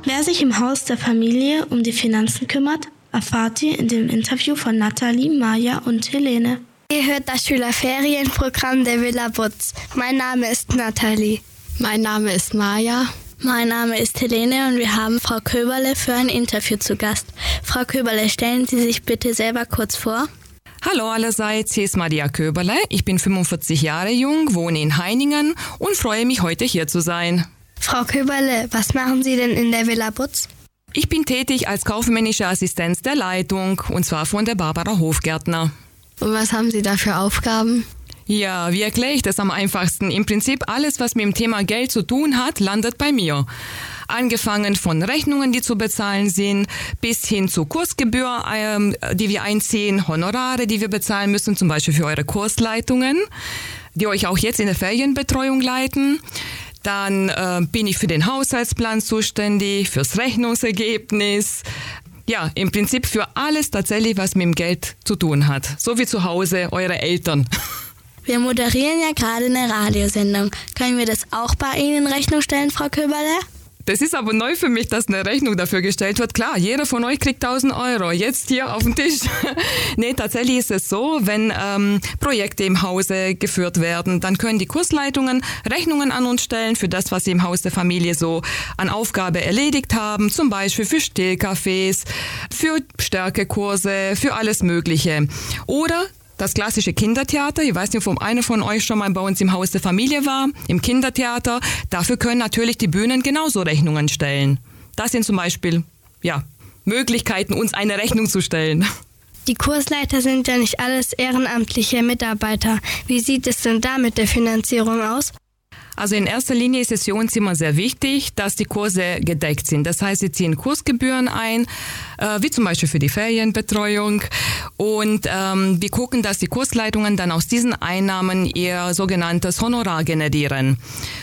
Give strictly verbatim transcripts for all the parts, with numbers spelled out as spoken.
Wer sich im Haus der Familie um die Finanzen kümmert, erfahrt ihr in dem Interview von Nathalie, Maja und Helene. Ihr hört das Schülerferienprogramm der Villa Butz. Mein Name ist Nathalie. Mein Name ist Maja. Mein Name ist Helene und wir haben Frau Köberle für ein Interview zu Gast. Frau Köberle, stellen Sie sich bitte selber kurz vor. Hallo allerseits, hier ist Maria Köberle. Ich bin fünfundvierzig Jahre jung, wohne in Heiningen und freue mich, heute hier zu sein. Frau Köberle, was machen Sie denn in der Villa Butz? Ich bin tätig als kaufmännische Assistenz der Leitung, und zwar von der Barbara Hofgärtner. Und was haben Sie da für Aufgaben? Ja, wie erkläre ich das am einfachsten? Im Prinzip alles, was mit dem Thema Geld zu tun hat, landet bei mir. Angefangen von Rechnungen, die zu bezahlen sind, bis hin zu Kursgebühr, ähm, die wir einziehen, Honorare, die wir bezahlen müssen, zum Beispiel für eure Kursleitungen, die euch auch jetzt in der Ferienbetreuung leiten. Dann äh, bin ich für den Haushaltsplan zuständig, fürs Rechnungsergebnis. Ja, im Prinzip für alles tatsächlich, was mit dem Geld zu tun hat. So wie zu Hause eure Eltern. Wir moderieren ja gerade eine Radiosendung. Können wir das auch bei Ihnen in Rechnung stellen, Frau Köberle? Das ist aber neu für mich, dass eine Rechnung dafür gestellt wird. Klar, jeder von euch kriegt tausend Euro, jetzt hier auf dem Tisch. Nee, tatsächlich ist es so, wenn ähm, Projekte im Hause geführt werden, dann können die Kursleitungen Rechnungen an uns stellen für das, was sie im Haus der Familie so an Aufgabe erledigt haben. Zum Beispiel für Stillcafés, für Stärkekurse, für alles Mögliche. Oder das klassische Kindertheater, ich weiß nicht, ob einer von euch schon mal bei uns im Haus der Familie war, im Kindertheater, dafür können natürlich die Bühnen genauso Rechnungen stellen. Das sind zum Beispiel, ja, Möglichkeiten, uns eine Rechnung zu stellen. Die Kursleiter sind ja nicht alles ehrenamtliche Mitarbeiter. Wie sieht es denn da mit der Finanzierung aus? Also in erster Linie ist es für uns immer sehr wichtig, dass die Kurse gedeckt sind. Das heißt, sie ziehen Kursgebühren ein, äh, wie zum Beispiel für die Ferienbetreuung. Und ähm, wir gucken, dass die Kursleitungen dann aus diesen Einnahmen ihr sogenanntes Honorar generieren.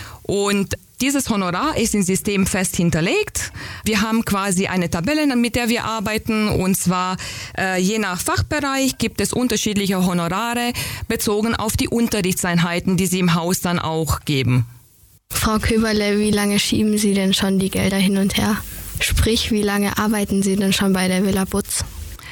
Und dieses Honorar ist im System fest hinterlegt. Wir haben quasi eine Tabelle, mit der wir arbeiten. Und zwar äh, je nach Fachbereich gibt es unterschiedliche Honorare, bezogen auf die Unterrichtseinheiten, die Sie im Haus dann auch geben. Frau Köberle, wie lange schieben Sie denn schon die Gelder hin und her? Sprich, wie lange arbeiten Sie denn schon bei der Villa Butz?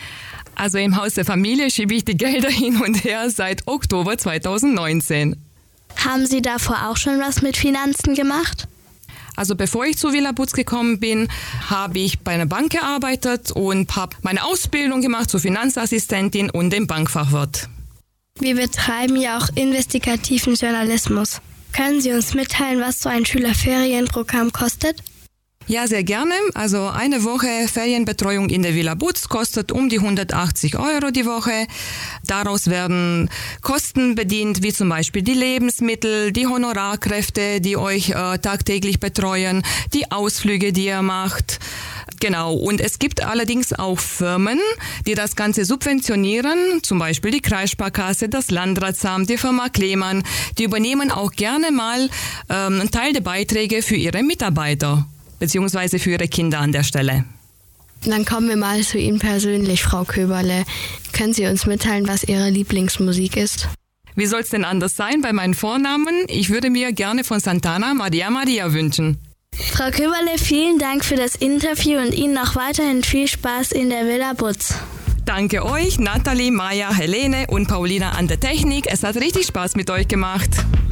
Also im Haus der Familie schiebe ich die Gelder hin und her seit Oktober zweitausendneunzehn. Haben Sie davor auch schon was mit Finanzen gemacht? Also bevor ich zu Villa Butz gekommen bin, habe ich bei einer Bank gearbeitet und habe meine Ausbildung gemacht zur Finanzassistentin und dem Bankfachwirt. Wir betreiben ja auch investigativen Journalismus. Können Sie uns mitteilen, was so ein Schülerferienprogramm kostet? Ja, sehr gerne. Also eine Woche Ferienbetreuung in der Villa Butz kostet um die hundertachtzig Euro die Woche. Daraus werden Kosten bedient, wie zum Beispiel die Lebensmittel, die Honorarkräfte, die euch äh, tagtäglich betreuen, die Ausflüge, die ihr macht. Genau. Und es gibt allerdings auch Firmen, die das Ganze subventionieren, zum Beispiel die Kreissparkasse, das Landratsamt, die Firma Klemann. Die übernehmen auch gerne mal ähm, einen Teil der Beiträge für ihre Mitarbeiter beziehungsweise für ihre Kinder an der Stelle. Dann kommen wir mal zu Ihnen persönlich, Frau Köberle. Können Sie uns mitteilen, was Ihre Lieblingsmusik ist? Wie soll es denn anders sein bei meinen Vornamen? Ich würde mir gerne von Santana Maria Maria wünschen. Frau Köberle, vielen Dank für das Interview und Ihnen noch weiterhin viel Spaß in der Villa Butz. Danke euch, Nathalie, Maja, Helene und Paulina an der Technik. Es hat richtig Spaß mit euch gemacht.